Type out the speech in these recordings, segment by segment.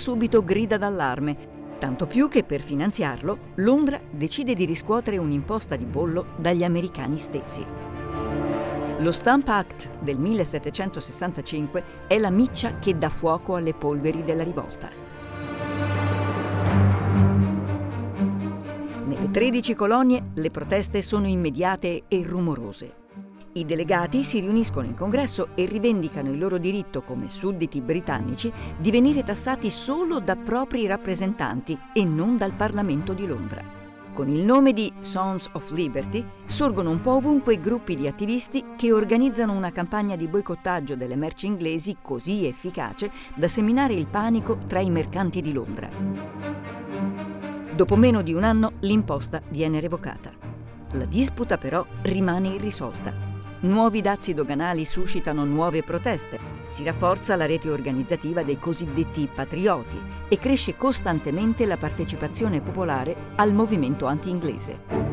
subito grida d'allarme, tanto più che per finanziarlo Londra decide di riscuotere un'imposta di bollo dagli americani stessi. Lo Stamp Act del 1765 è la miccia che dà fuoco alle polveri della rivolta. Nelle 13 colonie le proteste sono immediate e rumorose. I delegati si riuniscono in congresso e rivendicano il loro diritto come sudditi britannici di venire tassati solo da propri rappresentanti e non dal Parlamento di Londra. Con il nome di Sons of Liberty sorgono un po' ovunque gruppi di attivisti che organizzano una campagna di boicottaggio delle merci inglesi così efficace da seminare il panico tra i mercanti di Londra. Dopo meno di un anno l'imposta viene revocata. La disputa però rimane irrisolta. Nuovi dazi doganali suscitano nuove proteste, si rafforza la rete organizzativa dei cosiddetti patrioti e cresce costantemente la partecipazione popolare al movimento anti-inglese.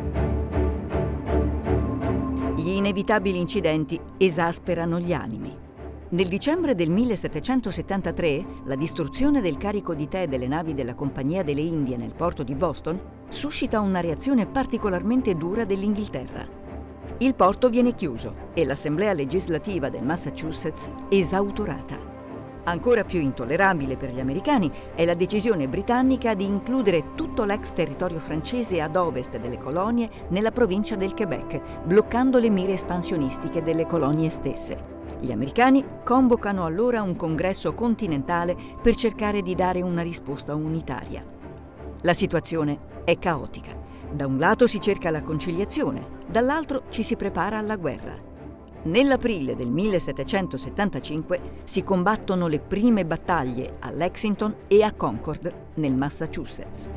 Gli inevitabili incidenti esasperano gli animi. Nel dicembre del 1773, la distruzione del carico di tè delle navi della Compagnia delle Indie nel porto di Boston suscita una reazione particolarmente dura dell'Inghilterra. Il porto viene chiuso e l'Assemblea legislativa del Massachusetts esautorata. Ancora più intollerabile per gli americani è la decisione britannica di includere tutto l'ex territorio francese ad ovest delle colonie nella provincia del Quebec, bloccando le mire espansionistiche delle colonie stesse. Gli americani convocano allora un congresso continentale per cercare di dare una risposta unitaria. La situazione è caotica. Da un lato si cerca la conciliazione, dall'altro ci si prepara alla guerra. Nell'aprile del 1775 si combattono le prime battaglie a Lexington e a Concord, nel Massachusetts.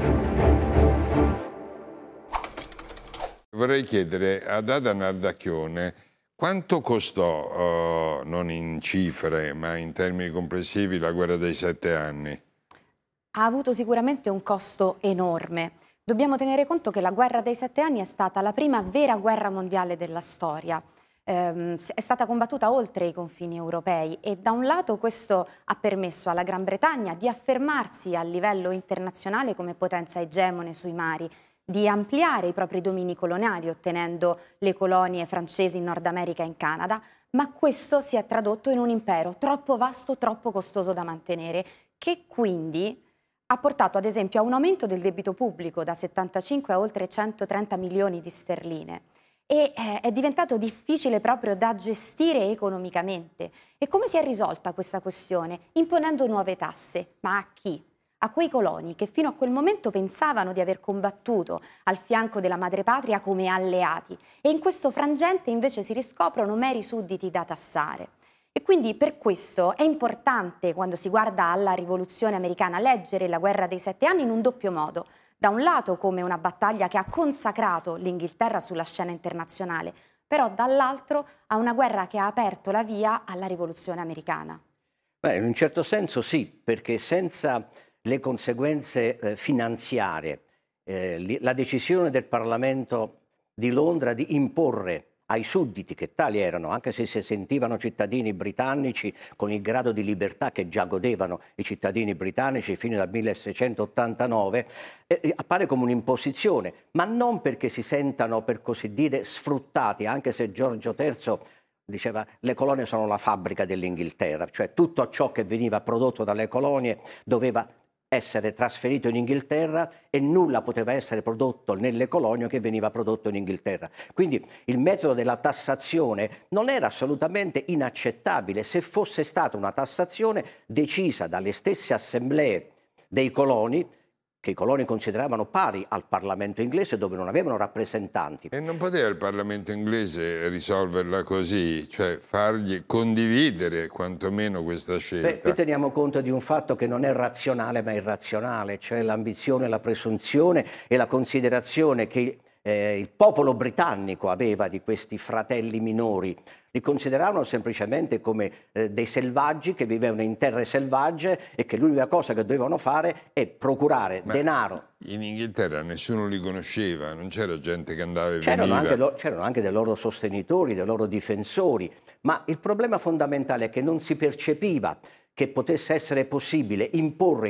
Vorrei chiedere ad Ada Nardacchione quanto costò, non in cifre, ma in termini complessivi, la guerra dei 7 anni? Ha avuto sicuramente un costo enorme. Dobbiamo tenere conto che la guerra dei 7 anni è stata la prima vera guerra mondiale della storia. È stata combattuta oltre i confini europei e da un lato questo ha permesso alla Gran Bretagna di affermarsi a livello internazionale come potenza egemone sui mari, di ampliare i propri domini coloniali ottenendo le colonie francesi in Nord America e in Canada, ma questo si è tradotto in un impero troppo vasto, troppo costoso da mantenere, che quindi ha portato ad esempio a un aumento del debito pubblico da 75 a oltre 130 milioni di sterline e è diventato difficile proprio da gestire economicamente. E come si è risolta questa questione? Imponendo nuove tasse. Ma a chi? A quei coloni che fino a quel momento pensavano di aver combattuto al fianco della madrepatria come alleati e in questo frangente invece si riscoprono meri sudditi da tassare. E quindi per questo è importante, quando si guarda alla rivoluzione americana, leggere la guerra dei 7 anni in un doppio modo. Da un lato come una battaglia che ha consacrato l'Inghilterra sulla scena internazionale, però dall'altro a una guerra che ha aperto la via alla rivoluzione americana. Beh, in un certo senso sì, perché senza le conseguenze finanziarie, la decisione del Parlamento di Londra di imporre ai sudditi, che tali erano, anche se si sentivano cittadini britannici con il grado di libertà che già godevano i cittadini britannici fino al 1689, appare come un'imposizione, ma non perché si sentano, per così dire, sfruttati, anche se Giorgio III diceva le colonie sono la fabbrica dell'Inghilterra, cioè tutto ciò che veniva prodotto dalle colonie doveva essere trasferito in Inghilterra e nulla poteva essere prodotto nelle colonie che veniva prodotto in Inghilterra. Quindi il metodo della tassazione non era assolutamente inaccettabile se fosse stata una tassazione decisa dalle stesse assemblee dei coloni, che i coloni consideravano pari al Parlamento inglese, dove non avevano rappresentanti. E non poteva il Parlamento inglese risolverla così, cioè fargli condividere quantomeno questa scelta? Beh, qui teniamo conto di un fatto che non è razionale ma irrazionale, cioè l'ambizione, la presunzione e la considerazione che il popolo britannico aveva di questi fratelli minori. Li consideravano semplicemente come dei selvaggi che vivevano in terre selvagge e che l'unica cosa che dovevano fare è procurare denaro. In Inghilterra nessuno li conosceva, non c'era gente che andava e C'erano veniva. c'erano anche dei loro sostenitori, dei loro difensori, ma il problema fondamentale è che non si percepiva che potesse essere possibile imporre